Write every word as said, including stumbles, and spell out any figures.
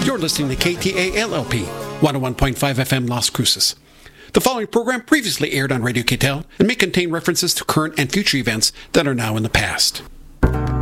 You're listening to K T A L L P, one oh one point five F M Las Cruces. The following program previously aired on Radio K T A L and may contain references to current and future events that are now in the past.